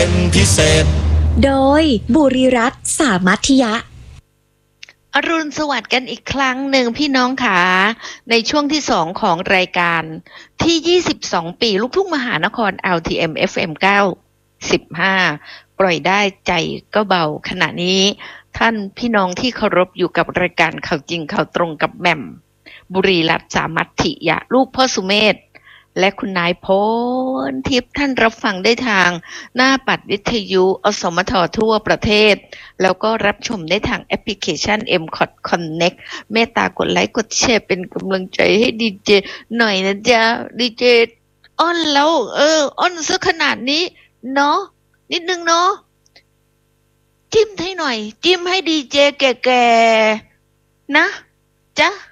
เป็นพิเศษโดยบุรีรัตน์สามัธยะอรุณสวัสดิ์กันอีกครั้งหนึ่งพี่น้องขาในช่วงที่2ของรายการที่22ปีลูกทุ่งมหานคร LTM FM 95ปล่อยได้ใจก็เบาขณะนี้ท่านพี่น้องที่เคารพอยู่กับรายการข่าวจริงข่าวตรงกับแหม่มบุรีรัตน์สามัธยะลูกพ่อสุเมธและคุณนายพลทิพย์ท่านรับฟังได้ทางหน้าปัดวิทยุอสมททั่วประเทศแล้วก็รับชมได้ทางแอปพลิเคชัน MCOT Connect เมตตากดไลค์กดแชร์เป็นกำลังใจให้ดีเจหน่อยนะจ๊ะดีเจอ้อนแล้วอ้อนซะขนาดนี้เนาะนิดนึงเนาะจิ้มให้หน่อยจิ้มให้ดีเจแก่ๆนะจ๊ะ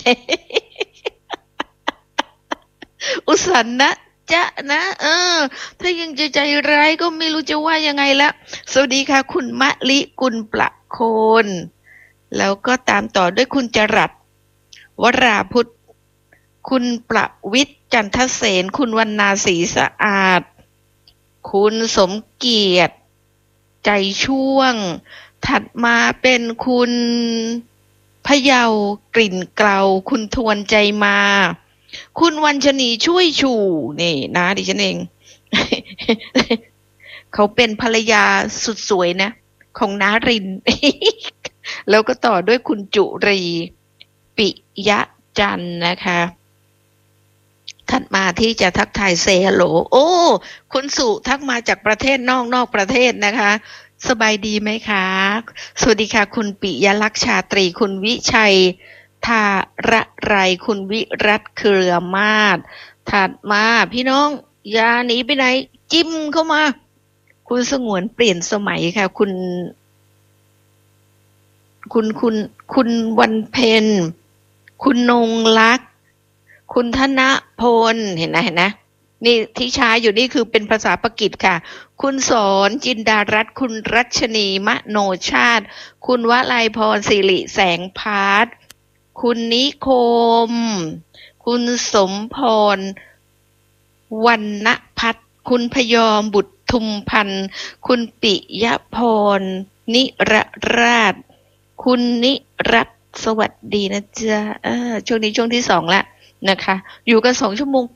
อุสันนะจ๊ะนะถ้ายังจะใจร้ายก็ไม่รู้จะว่ายังไงละสวัสดีค่ะคุณมะลิกุลประโคนแล้วก็ตามต่อด้วยคุณจรัสวราพุทธคุณประวิทย์จันทเสนคุณวรรณาศรีสะอาดคุณสมเกียรติใจช่วงถัดมาเป็นคุณพะเยากลิ่นเกลาคุณทวนใจมาคุณวัญชนีช่วยชูนี่นะดิฉันเอง เขาเป็นภรรยาสุดสวยนะของน้าริน แล้วก็ต่อด้วยคุณจุรีปิยะจันทร์นะคะถัดมาที่จะทักทายเซฮัลโหลโอ้คุณสุทักมาจากประเทศนอกประเทศนะคะสบายดีไหมคะสวัสดีค่ะคุณปิยลักษณ์ชาตรีคุณวิชัยทาระไรคุณวิรัตเครือมาศถัดมาพี่น้องอย่าหนีไปไหนจิ้มเข้ามาคุณสงวนเปลี่ยนสมัยค่ะคุณวันเพ็ญคุณนงลักษณ์คุณธนพลเห็นนะนี่ที่ช้าอยู่นี่คือเป็นภาษาปากีสค่ะคุณสอนจินดารัตน์คุณรัชนีมโนชาติคุณวลัยพรสิริแสงพาร์ทคุณนิคมคุณสมพรวรรณพัฒน์คุณพยอมบุตรทุมพันธ์คุณปิยพรนิรราชคุณนิรัตน์สวัสดีนะจ๊ะช่วงนี้ช่วงที่2แล้วนะคะอยู่กัน2 ชั่วโมง